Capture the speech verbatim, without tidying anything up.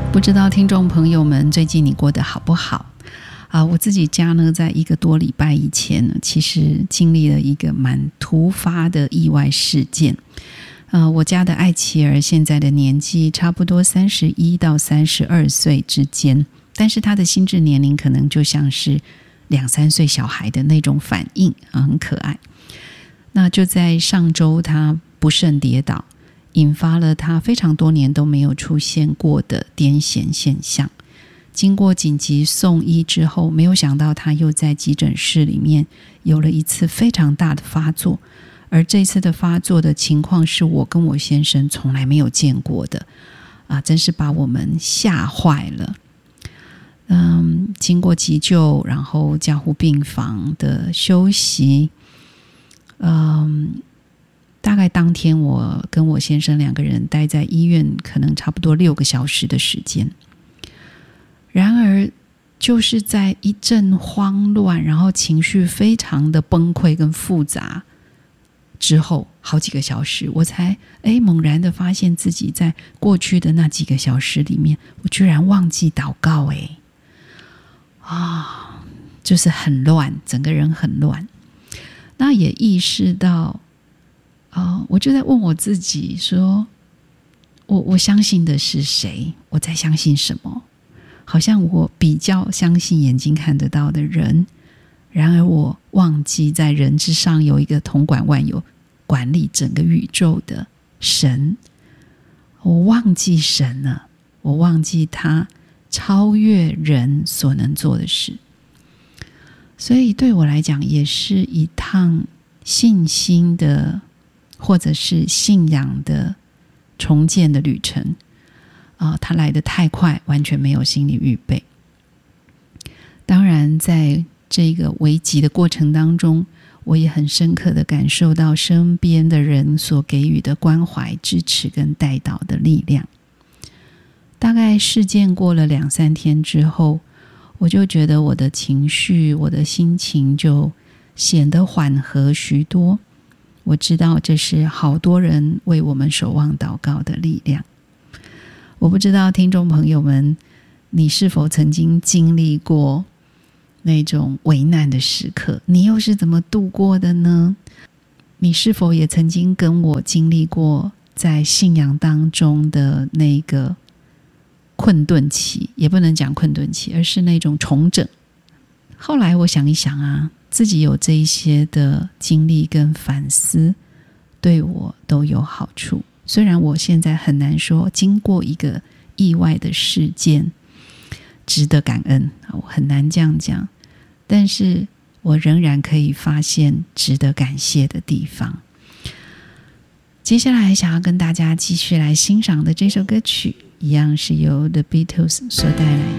不知道听众朋友们最近你过得好不好啊？我自己家呢，在一个多礼拜以前呢，其实经历了一个蛮突发的意外事件。呃，我家的艾琪儿现在的年纪差不多三十一到三十二岁之间，但是她的心智年龄可能就像是两三岁小孩的那种反应啊，很可爱。那就在上周，她不慎跌倒，引发了他非常多年都没有出现过的癫痫现象。经过紧急送医之后，没有想到他又在急诊室里面有了一次非常大的发作，而这次的发作的情况是我跟我先生从来没有见过的啊，真是把我们吓坏了。嗯，经过急救，然后加护病房的休息，嗯。大概当天我跟我先生两个人待在医院可能差不多六个小时的时间。然而就是在一阵慌乱，然后情绪非常的崩溃跟复杂之后，好几个小时我才诶猛然的发现自己在过去的那几个小时里面，我居然忘记祷告。诶啊，就是很乱，整个人很乱。那也意识到Uh, 我就在问我自己说，我我相信的是谁？我在相信什么？好像我比较相信眼睛看得到的人，然而我忘记在人之上有一个统管万有、管理整个宇宙的神。我忘记神了，我忘记他超越人所能做的事。所以对我来讲，也是一趟信心的或者是信仰的重建的旅程啊、呃，它来得太快，完全没有心理预备。当然在这个危急的过程当中，我也很深刻的感受到身边的人所给予的关怀、支持跟带导的力量。大概事件过了两三天之后，我就觉得我的情绪、我的心情就显得缓和许多。我知道这是好多人为我们守望祷告的力量。我不知道听众朋友们，你是否曾经经历过那种危难的时刻？你又是怎么度过的呢？你是否也曾经跟我经历过在信仰当中的那个困顿期？也不能讲困顿期，而是那种重整。后来我想一想啊，自己有这一些的经历跟反思，对我都有好处。虽然我现在很难说经过一个意外的事件值得感恩，我很难这样讲，但是我仍然可以发现值得感谢的地方。接下来想要跟大家继续来欣赏的这首歌曲，一样是由 The Beatles 所带来